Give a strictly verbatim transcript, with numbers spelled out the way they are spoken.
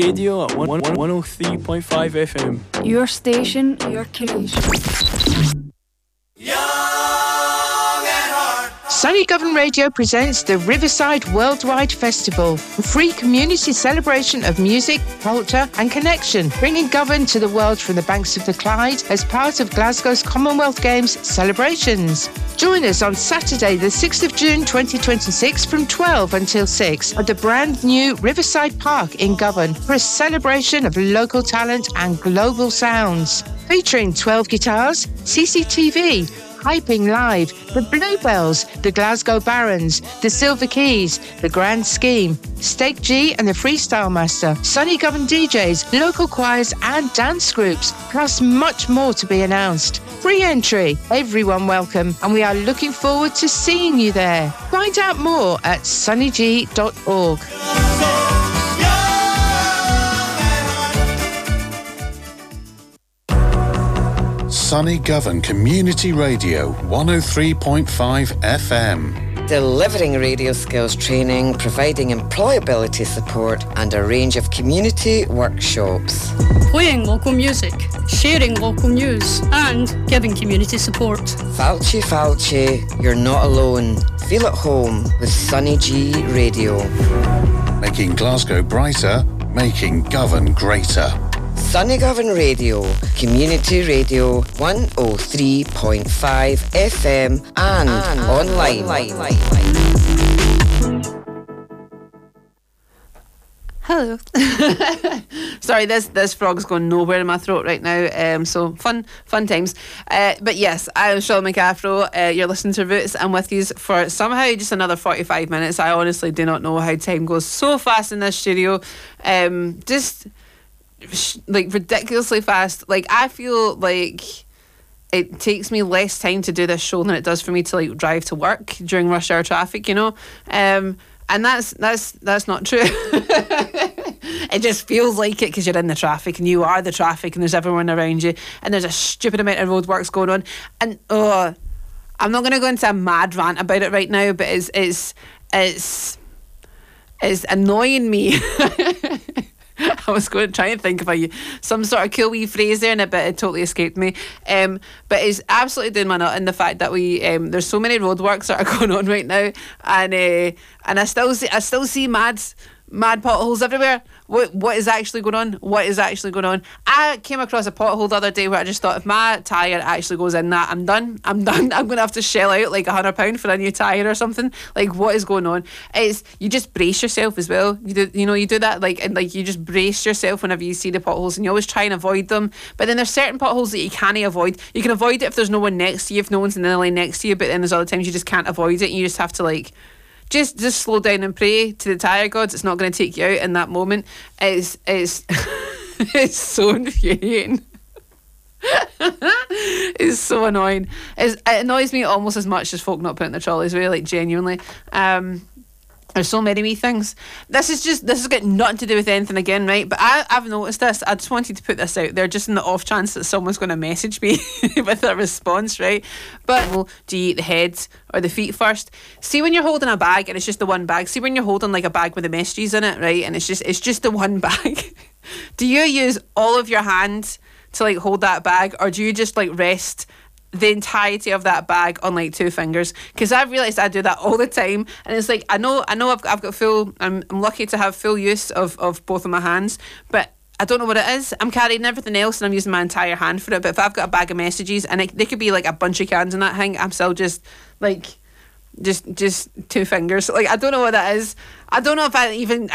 Radio at one oh three point five F M. Your station, your creation. Sunny Govan Radio presents the Riverside Worldwide Festival, a free community celebration of music, culture and connection, bringing Govan to the world from the banks of the Clyde as part of Glasgow's Commonwealth Games celebrations. Join us on Saturday the sixth of June twenty twenty-six from twelve until six at the brand new Riverside Park in Govan for a celebration of local talent and global sounds. Featuring twelve guitars, C C T V, Hyping Live, the Bluebells, the Glasgow Barons, the Silver Keys, the Grand Scheme, Steak G and the Freestyle Master, Sunny Govan D Js, local choirs and dance groups, plus much more to be announced. Free entry, everyone welcome, and we are looking forward to seeing you there. Find out more at sunny g dot org. Sunny Govan Community Radio, one oh three point five F M. Delivering radio skills training, providing employability support and a range of community workshops. Playing local music, sharing local news and giving community support. Falchi Falchi, you're not alone. Feel at home with Sunny G Radio. Making Glasgow brighter, making Govan greater. Sunny Govan Radio, Community Radio one oh three point five F M and, and online. online. Hello. Sorry, this this frog's going nowhere in my throat right now. Um, so fun, fun times. Uh, but yes, I'm Shirley McAfro. Uh, you're listening to Roots. I'm with you for somehow just another forty-five minutes. I honestly do not know how time goes so fast in this studio. Um, just. Like ridiculously fast. Like I feel like it takes me less time to do this show than it does for me to like drive to work during rush hour traffic, you know. Um, and that's that's that's not true. It just feels like it because you're in the traffic and you are the traffic and there's everyone around you and there's a stupid amount of roadworks going on. And oh, I'm not going to go into a mad rant about it right now, but it's it's it's it's annoying me. I was going to try and think of a, some sort of cool wee phrase there, and it, but it totally escaped me. Um, but it's absolutely doing my nut in the fact that we um, there's so many roadworks that are going on right now, and uh, and I still see I still see mad mad potholes everywhere. What what is actually going on? What is actually going on? I came across a pothole the other day where I just thought, if my tyre actually goes in that, I'm done. I'm done. I'm going to have to shell out like a hundred pound for a new tyre or something. Like, what is going on? It's you just brace yourself as well. You do, you know, you do that like and like you just brace yourself whenever you see the potholes, and you always try and avoid them. But then there's certain potholes that you can't avoid. You can avoid it if there's no one next to you, if no one's in the lane next to you. But then there's other times you just can't avoid it, and you just have to like. Just just slow down and pray to the tyre gods. It's not going to take you out in that moment. It's it's it's so infuriating. It's so annoying. It's, it annoys me almost as much as folk not putting the trolleys away. Like genuinely. Um, There's so many wee things. This is just this has got nothing to do with anything again, right? But I, I've noticed this. I just wanted to put this out there just in the off chance that someone's going to message me with a response, right? But well, do you eat the head or the feet first? See when you're holding a bag and it's just the one bag. See when you're holding like a bag with the messages in it, right? And it's just it's just the one bag. Do you use all of your hand to like hold that bag, or do you just like rest the entirety of that bag on like two fingers? Because I've realised I do that all the time, and it's like I know I know I've, I've got full I'm, I'm lucky to have full use of, of both of my hands, but I don't know what it is. I'm carrying everything else and I'm using my entire hand for it. But if I've got a bag of messages and it, they could be like a bunch of cans in that thing, I'm still just like just just two fingers. Like I don't know what that is. I don't know if I even